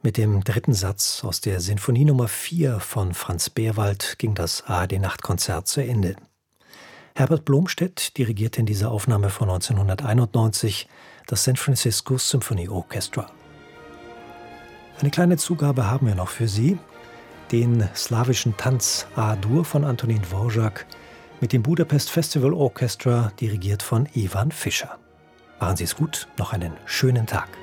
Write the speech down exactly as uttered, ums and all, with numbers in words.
Mit dem dritten Satz aus der Sinfonie Nummer vier von Franz Beerwald ging das A R D-Nachtkonzert zu Ende. Herbert Blomstedt dirigierte in dieser Aufnahme von neunzehnhunderteinundneunzig das San Francisco Symphony Orchestra. Eine kleine Zugabe haben wir noch für Sie: den slawischen Tanz A-Dur von Antonín Dvořák mit dem Budapest Festival Orchestra, dirigiert von Ivan Fischer. Machen Sie es gut, noch einen schönen Tag.